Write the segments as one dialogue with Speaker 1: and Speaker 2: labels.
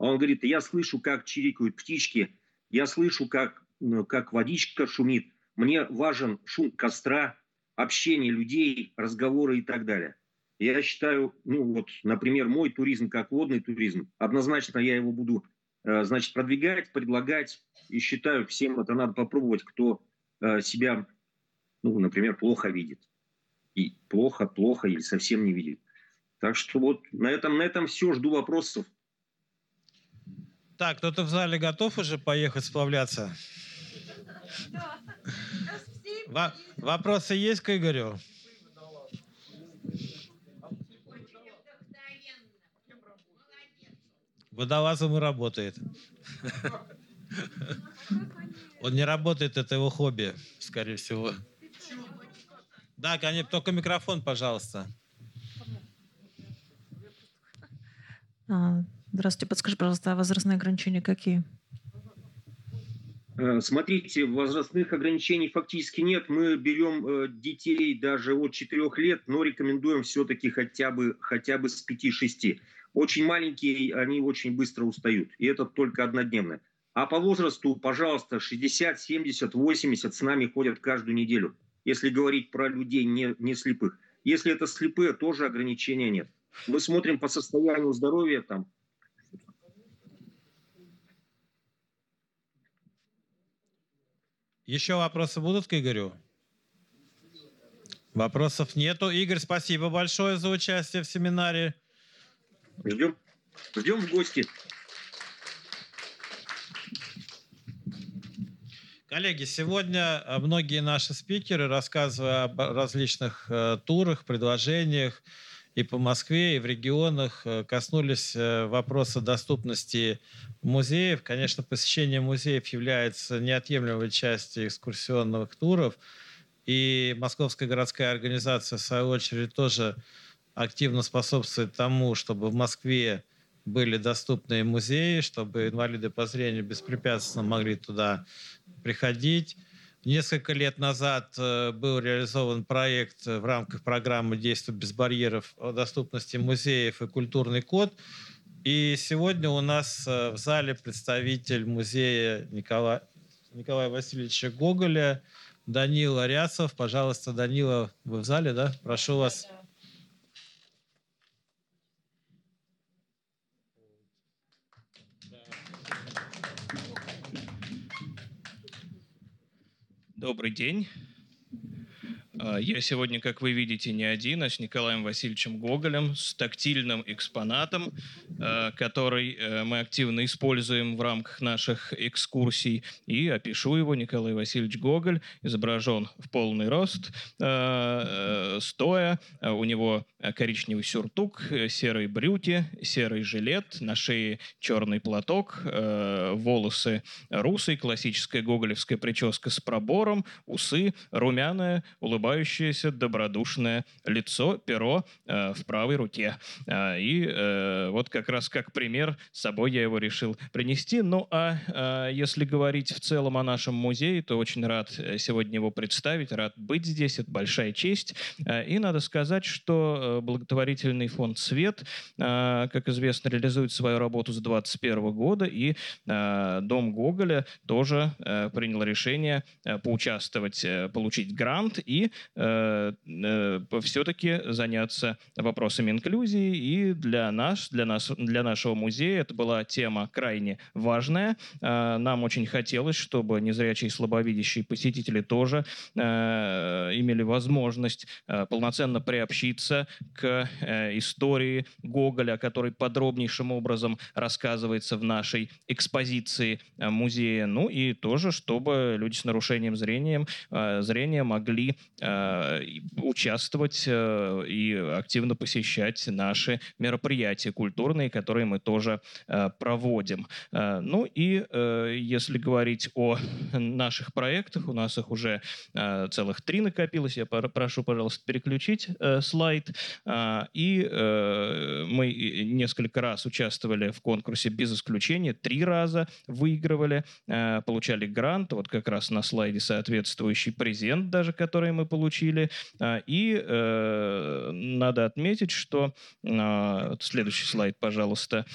Speaker 1: А он говорит: я слышу, как чирикают птички, я слышу, как водичка шумит. Мне важен шум костра, общение людей, разговоры и так далее. Я считаю, например, мой туризм как водный туризм, однозначно я его буду, значит, продвигать, предлагать. И считаю, всем это надо попробовать, кто себя, например, плохо видит. И плохо или совсем не видит. Так что вот на этом все. Жду вопросов.
Speaker 2: Так, кто-то в зале готов уже поехать сплавляться? Вопросы есть к Игорю? Водолазом и работает. Он не работает, это его хобби, скорее всего. Да, конечно, только микрофон, пожалуйста.
Speaker 3: Здравствуйте, подскажи, пожалуйста, а возрастные ограничения какие?
Speaker 1: Смотрите, возрастных ограничений фактически нет. Мы берем детей даже от 4 лет, но рекомендуем все-таки хотя бы с 5-6. Очень маленькие, они очень быстро устают. И это только однодневно. А по возрасту, пожалуйста, 60, 70, 80 с нами ходят каждую неделю. Если говорить про людей не слепых. Если это слепые, тоже ограничения нет. Мы смотрим по состоянию здоровья там.
Speaker 2: Еще вопросы будут к Игорю? Вопросов нету. Игорь, спасибо большое за участие в семинаре.
Speaker 1: Ждем в гости.
Speaker 2: Коллеги, сегодня многие наши спикеры, рассказывая об различных турах, предложениях и по Москве, и в регионах, коснулись вопроса доступности музеев. Конечно, посещение музеев является неотъемлемой частью экскурсионных туров. И Московская городская организация, в свою очередь, тоже активно способствует тому, чтобы в Москве были доступные музеи, чтобы инвалиды по зрению беспрепятственно могли туда приходить. Несколько лет назад был реализован проект в рамках программы «Действуй без барьеров» о доступности музеев и культурный код. И сегодня у нас в зале представитель музея Николая Васильевича Гоголя Данила Ряцев. Пожалуйста, Данила, вы в зале, да? Прошу вас.
Speaker 4: Добрый день. Я сегодня, как вы видите, не один, а с Николаем Васильевичем Гоголем, с тактильным экспонатом, который мы активно используем в рамках наших экскурсий. И опишу его. Николай Васильевич Гоголь изображен в полный рост, стоя. У него коричневый сюртук, серые брюки, серый жилет, на шее черный платок, волосы русые, классическая гоголевская прическа с пробором, усы, румяная, улыбающееся, добродушное лицо, перо в правой руке. И вот как раз как пример с собой я его решил принести. Ну а если говорить в целом о нашем музее, то очень рад сегодня его представить, рад быть здесь, это большая честь. И надо сказать, что благотворительный фонд «Свет», как известно, реализует свою работу с 2021 года, и Дом Гоголя тоже принял решение поучаствовать, получить грант и все-таки заняться вопросами инклюзии. И для нашего музея это была тема крайне важная. Нам очень хотелось, чтобы незрячие и слабовидящие посетители тоже имели возможность полноценно приобщиться к истории Гоголя, который подробнейшим образом рассказывается в нашей экспозиции музея. Ну и тоже, чтобы люди с нарушением зрения могли участвовать и активно посещать наши мероприятия культурные, которые мы тоже проводим. Ну и если говорить о наших проектах, у нас их уже целых 3 накопилось. Я прошу, пожалуйста, переключить слайд. И мы несколько раз участвовали в конкурсе без исключения, 3 раза выигрывали, получали грант. Вот как раз на слайде соответствующий презент даже, который мы получили. И надо отметить, что... Следующий слайд, пожалуйста.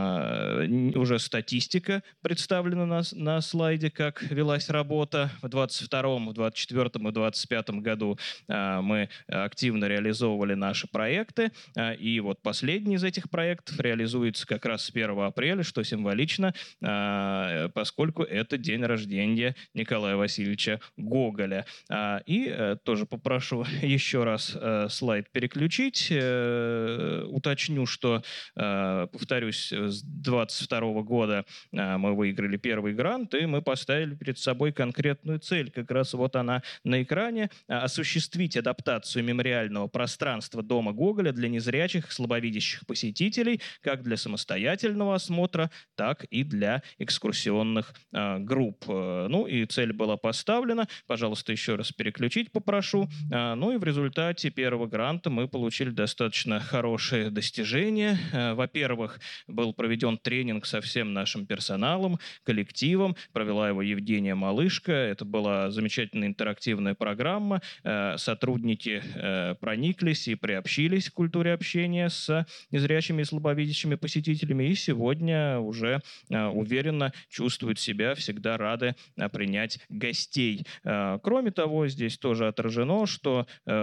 Speaker 4: Уже статистика представлена на слайде, как велась работа. В 22-м, в 24-м и 25-м году мы активно реализовывали наши проекты. И вот последний из этих проектов реализуется как раз с 1 апреля, что символично, поскольку это день рождения Николая Васильевича Гоголя. И тоже попрошу еще раз слайд переключить. Уточню, что, повторюсь, с 22 года мы выиграли первый грант, и мы поставили перед собой конкретную цель. Как раз вот она на экране. Осуществить адаптацию мемориального пространства Дома Гоголя для незрячих и слабовидящих посетителей, как для самостоятельного осмотра, так и для экскурсионных групп. Ну и цель была поставлена. Пожалуйста, еще раз переключить попрошу. Ну и в результате первого гранта мы получили достаточно хорошие достижения. Во-первых, был проведен тренинг со всем нашим персоналом, коллективом. Провела его Евгения Малышко. Это была замечательная интерактивная программа. Сотрудники прониклись и приобщились к культуре общения с незрячими и слабовидящими посетителями. И сегодня уже уверенно чувствуют себя, всегда рады принять гостей. Кроме того, здесь тоже отражено, что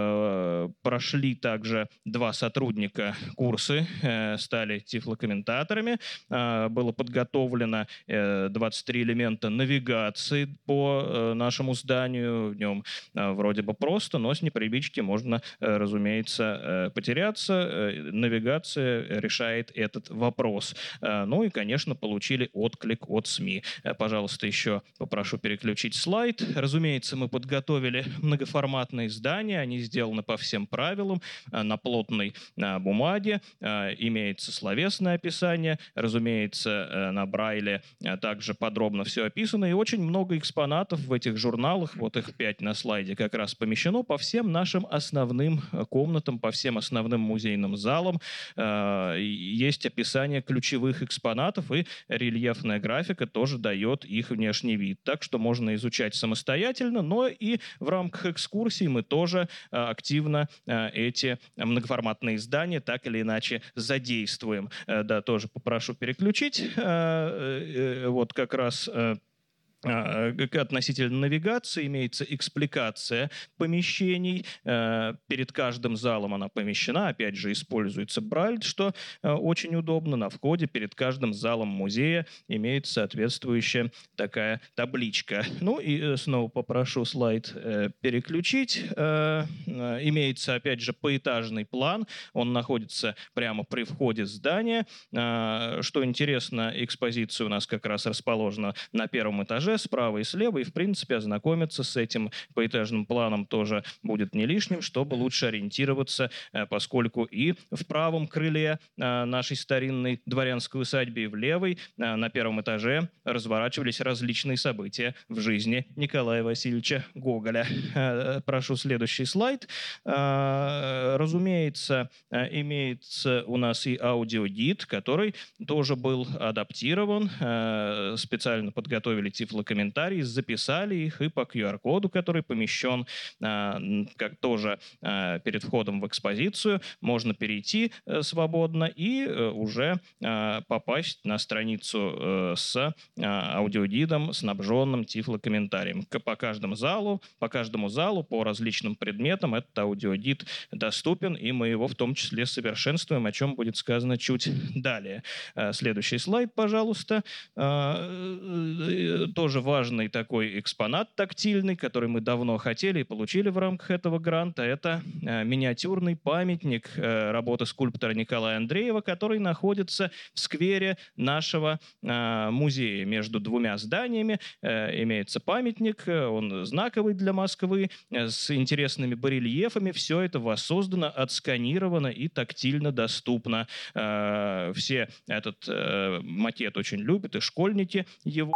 Speaker 4: прошли также 2 сотрудника курсы, стали тифлокомментаторами. Было подготовлено 23 элемента навигации по нашему зданию. В нем вроде бы просто, но с непривычки можно, разумеется, потеряться. Навигация решает этот вопрос. Ну и, конечно, получили отклик от СМИ. Пожалуйста, еще попрошу переключить слайд. Разумеется, мы подготовили многоформатные издания. Они сделаны по всем правилам, на плотной бумаге. Имеется словесное описание. Разумеется, на Брайле также подробно все описано. И очень много экспонатов в этих журналах, вот их 5 на слайде, как раз помещено по всем нашим основным комнатам, по всем основным музейным залам. Есть описание ключевых экспонатов, и рельефная графика тоже дает их внешний вид. Так что можно изучать самостоятельно, но и в рамках экскурсий мы тоже активно эти многоформатные издания так или иначе задействуем. Да, тоже попрошу переключить. Вот как раз... Относительно навигации имеется экспликация помещений. Перед каждым залом она помещена. Опять же, используется Брайль, что очень удобно. На входе перед каждым залом музея имеется соответствующая такая табличка. Ну и снова попрошу слайд переключить. Имеется, опять же, поэтажный план. Он находится прямо при входе в здание. Что интересно, экспозиция у нас как раз расположена на 1-м этаже, справа и слева, и, в принципе, ознакомиться с этим поэтажным планом тоже будет не лишним, чтобы лучше ориентироваться, поскольку и в правом крыле нашей старинной дворянской усадьбы, и в левой, на 1-м этаже, разворачивались различные события в жизни Николая Васильевича Гоголя. Прошу следующий слайд. Разумеется, имеется у нас и аудиогид, который тоже был адаптирован. Специально подготовили тифлокомментарии, записали их, и по QR-коду, который помещен как тоже перед входом в экспозицию, можно перейти свободно и уже попасть на страницу с аудиогидом, снабженным тифлокомментарием. По каждому залу, по различным предметам этот аудиогид доступен, и мы его в том числе совершенствуем, о чем будет сказано чуть далее. Следующий слайд, пожалуйста. Тоже важный такой экспонат тактильный, который мы давно хотели и получили в рамках этого гранта. Это миниатюрный памятник работы скульптора Николая Андреева, который находится в сквере нашего музея. Между 2 зданиями имеется памятник, он знаковый для Москвы, с интересными барельефами. Все это воссоздано, отсканировано и тактильно доступно. Все этот макет очень любят, и школьники его.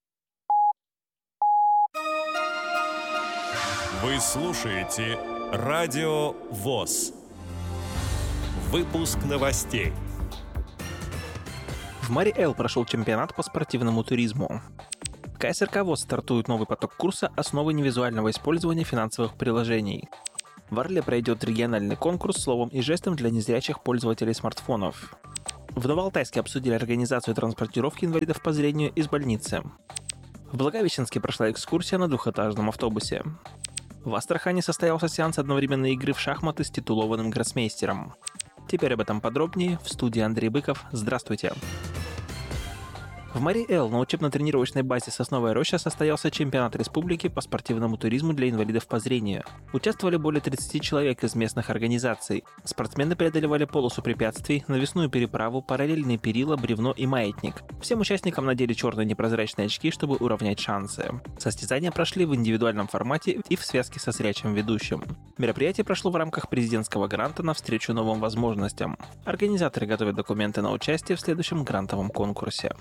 Speaker 5: Вы слушаете Радио ВОС. Выпуск новостей.
Speaker 6: В Мари-Эл прошел чемпионат по спортивному туризму. КСРК ВОС стартует новый поток курса «Основы невизуального использования финансовых приложений». В Орле пройдет региональный конкурс словом и жестом для незрячих пользователей смартфонов. В Новоалтайске обсудили организацию транспортировки инвалидов по зрению из больницы. В Благовещенске прошла экскурсия на двухэтажном автобусе. В Астрахани состоялся сеанс одновременной игры в шахматы с титулованным гроссмейстером. Теперь об этом подробнее. В студии Андрей Быков. Здравствуйте. В Мари-Эл на учебно-тренировочной базе «Сосновая роща» состоялся чемпионат республики по спортивному туризму для инвалидов по зрению. Участвовали более 30 человек из местных организаций. Спортсмены преодолевали полосу препятствий, навесную переправу, параллельные перила, бревно и маятник. Всем участникам надели черные непрозрачные очки, чтобы уравнять шансы. Состязания прошли в индивидуальном формате и в связке со зрячим ведущим. Мероприятие прошло в рамках президентского гранта навстречу новым возможностям. Организаторы готовят документы на участие в следующем грантовом конкурсе.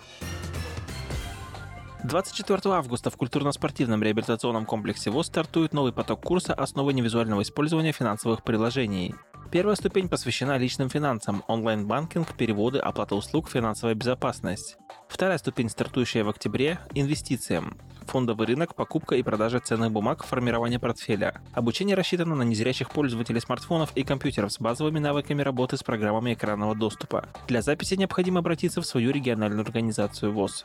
Speaker 6: 24 августа в культурно-спортивном реабилитационном комплексе ВОС стартует новый поток курса «Основы невизуального использования финансовых приложений». Первая ступень посвящена личным финансам, онлайн-банкинг, переводы, оплата услуг, финансовая безопасность. Вторая ступень, стартующая в октябре – инвестициям. Фондовый рынок, покупка и продажа ценных бумаг, формирование портфеля. Обучение рассчитано на незрячих пользователей смартфонов и компьютеров с базовыми навыками работы с программами экранного доступа. Для записи необходимо обратиться в свою региональную организацию ВОС.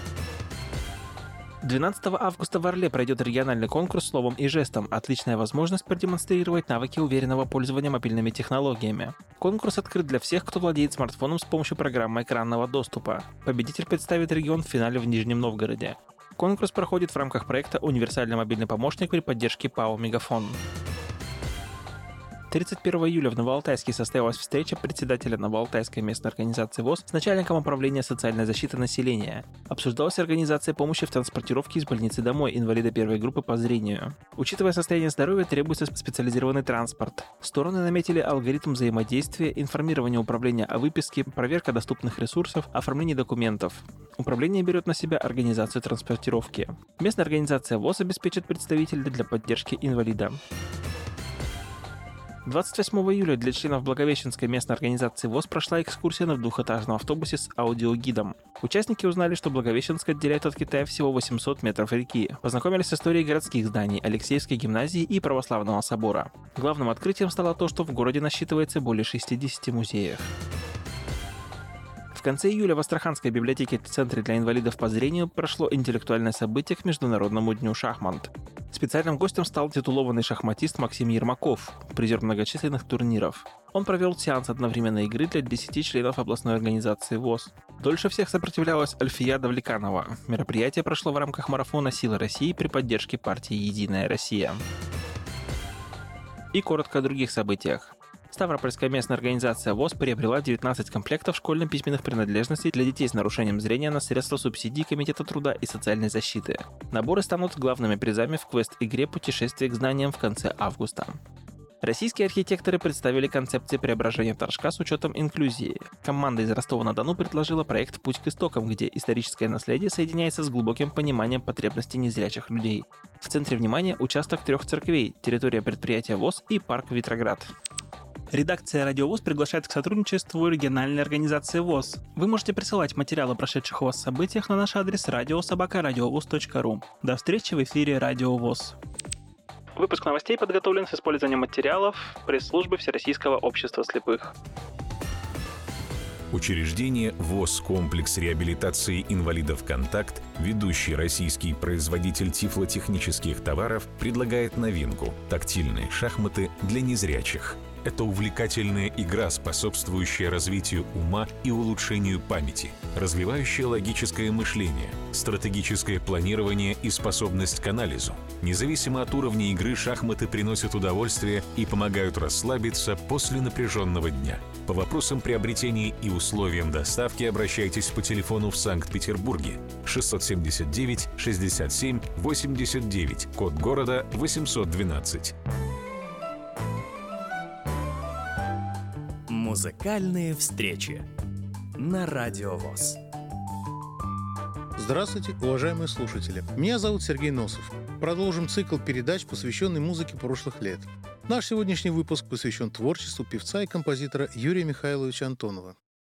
Speaker 6: 12 августа в Орле пройдет региональный конкурс словом и жестом. Отличная возможность продемонстрировать навыки уверенного пользования мобильными технологиями. Конкурс открыт для всех, кто владеет смартфоном с помощью программы экранного доступа. Победитель представит регион в финале в Нижнем Новгороде. Конкурс проходит в рамках проекта «Универсальный мобильный помощник» при поддержке ПАО «Мегафон». 31 июля в Новоалтайске состоялась встреча председателя Новоалтайской местной организации ВОС с начальником управления социальной защиты населения. Обсуждалась организация помощи в транспортировке из больницы домой инвалида первой группы по зрению. Учитывая состояние здоровья, требуется специализированный транспорт. Стороны наметили алгоритм взаимодействия, информирование управления о выписке, проверка доступных ресурсов, оформление документов. Управление берет на себя организацию транспортировки. Местная организация ВОС обеспечит представителей для поддержки инвалида. 28 июля для членов Благовещенской местной организации ВОС прошла экскурсия на двухэтажном автобусе с аудиогидом. Участники узнали, что Благовещенск отделяет от Китая всего 800 метров реки. Познакомились с историей городских зданий, Алексеевской гимназии и Православного собора. Главным открытием стало то, что в городе насчитывается более 60 музеев. В конце июля в Астраханской библиотеке Центре для инвалидов по зрению прошло интеллектуальное событие к Международному дню шахмат. Специальным гостем стал титулованный шахматист Максим Ермаков, призер многочисленных турниров. Он провел сеанс одновременной игры для 10 членов областной организации ВОС. Дольше всех сопротивлялась Альфия Давлеканова. Мероприятие прошло в рамках марафона «Сила России» при поддержке партии «Единая Россия». И коротко о других событиях. Ставропольская местная организация ВОС приобрела 19 комплектов школьно-письменных принадлежностей для детей с нарушением зрения на средства субсидий Комитета труда и социальной защиты. Наборы станут главными призами в квест-игре «Путешествие к знаниям» в конце августа. Российские архитекторы представили концепции преображения Торжка с учетом инклюзии. Команда из Ростова-на-Дону предложила проект «Путь к истокам», где историческое наследие соединяется с глубоким пониманием потребностей незрячих людей. В центре внимания участок 3 церквей, территория предприятия ВОС и парк Витроград. Редакция «Радио ВОС» приглашает к сотрудничеству региональной организации ВОС. Вы можете присылать материалы о прошедших у вас событиях на наш адрес radio@radiovos.ru. До встречи в эфире «Радио ВОС». Выпуск новостей подготовлен с использованием материалов пресс-службы Всероссийского общества слепых.
Speaker 7: Учреждение ВОС «Комплекс реабилитации инвалидов «Контакт», ведущий российский производитель тифлотехнических товаров, предлагает новинку – тактильные шахматы для незрячих. Это увлекательная игра, способствующая развитию ума и улучшению памяти, развивающая логическое мышление, стратегическое планирование и способность к анализу. Независимо от уровня игры, шахматы приносят удовольствие и помогают расслабиться после напряженного дня. По вопросам приобретения и условиям доставки обращайтесь по телефону в Санкт-Петербурге 679 67 89, код города 812.
Speaker 8: Музыкальные встречи на Радио ВОС.
Speaker 9: Здравствуйте, уважаемые слушатели. Меня зовут Сергей Носов. Продолжим цикл передач, посвященный музыке прошлых лет. Наш сегодняшний выпуск посвящен творчеству певца и композитора Юрия Михайловича Антонова.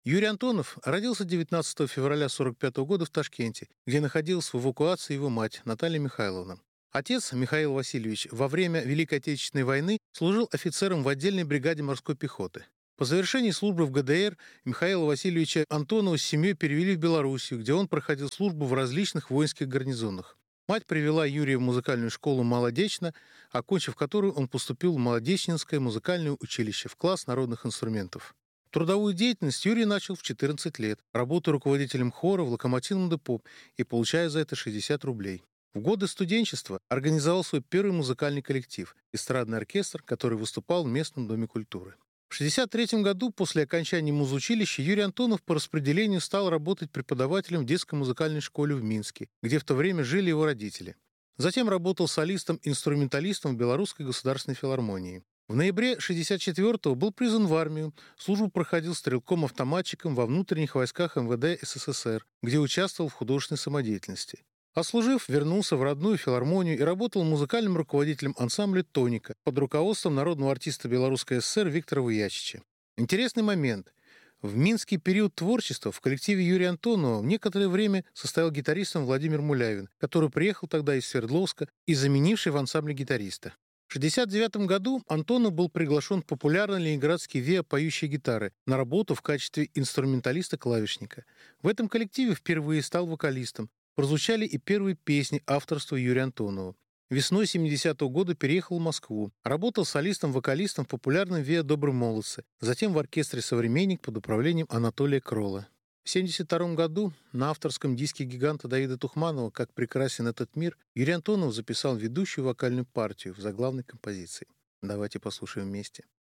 Speaker 9: Юрий Антонов родился 19 февраля 1945 года в Ташкенте, где находилась в эвакуации его мать Наталья Михайловна. Отец, Михаил Васильевич, во время Великой Отечественной войны служил офицером в отдельной бригаде морской пехоты. По завершении службы в ГДР Михаила Васильевича Антонова с семьей перевели в Белоруссию, где он проходил службу в различных воинских гарнизонах. Мать привела Юрия в музыкальную школу Молодечно, окончив которую он поступил в Молодечнинское музыкальное училище в класс народных инструментов. Трудовую деятельность Юрий начал в 14 лет, работая руководителем хора в локомотивном депо и получая за это 60 рублей. В годы студенчества организовал свой первый музыкальный коллектив – эстрадный оркестр, который выступал в местном доме культуры. В 1963 году, после окончания музучилища, Юрий Антонов по распределению стал работать преподавателем в детской музыкальной школе в Минске, где в то время жили его родители. Затем работал солистом-инструменталистом в Белорусской государственной филармонии. В ноябре 1964-го был призван в армию, службу проходил стрелком-автоматчиком во внутренних войсках МВД СССР, где участвовал в художественной самодеятельности. Отслужив, вернулся в родную филармонию и работал музыкальным руководителем ансамбля «Тоника» под руководством народного артиста Белорусской ССР Виктора Вуячича. Интересный момент. В минский период творчества в коллективе Юрия Антонова в некоторое время состоял гитаристом Владимир Мулявин, который приехал тогда из Свердловска и заменивший в ансамбле гитариста. В 1969 году Антонов был приглашен в популярный ленинградский ВИА «Поющие гитары» на работу в качестве инструменталиста-клавишника. В этом коллективе впервые стал вокалистом. Прозвучали и первые песни авторства Юрия Антонова. Весной 70-го года переехал в Москву. Работал солистом-вокалистом в популярном ВИА «Добрые молодцы», затем в оркестре «Современник» под управлением Анатолия Кролла. В 1972 году на авторском диске гиганта Давида Тухманова «Как прекрасен этот мир» Юрий Антонов записал ведущую вокальную партию в заглавной композиции. Давайте послушаем вместе.